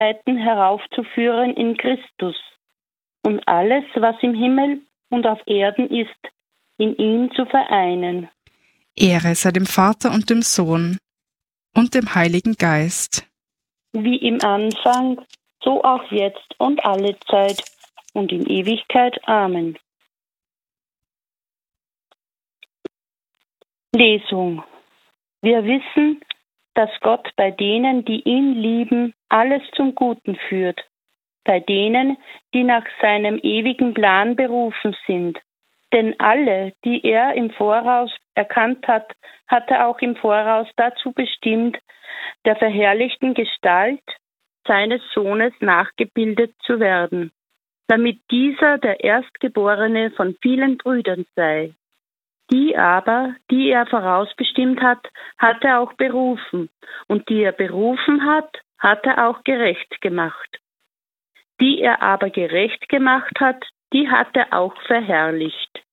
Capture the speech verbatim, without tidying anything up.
Herrlichkeiten heraufzuführen in Christus und alles, was im Himmel und auf Erden ist, in ihm zu vereinen. Ehre sei dem Vater und dem Sohn und dem Heiligen Geist. Wie im Anfang, so auch jetzt und alle Zeit und in Ewigkeit. Amen. Lesung. Wir wissen, dass Gott bei denen, die ihn lieben, alles zum Guten führt, bei denen, die nach seinem ewigen Plan berufen sind. Denn alle, die er im Voraus erkannt hat, hat er auch im Voraus dazu bestimmt, der verherrlichten Gestalt seines Sohnes nachgebildet zu werden, damit dieser der Erstgeborene von vielen Brüdern sei. Die aber, die er vorausbestimmt hat, hat er auch berufen, und die er berufen hat, hat er auch gerecht gemacht. Die er aber gerecht gemacht hat, die hat er auch verherrlicht.